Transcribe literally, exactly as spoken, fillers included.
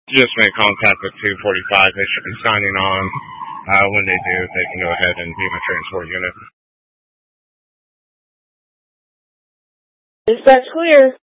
Just make contact with two forty-five. They should be signing on. Uh, when they do, they can go ahead and be my transport unit. Dispatch clear.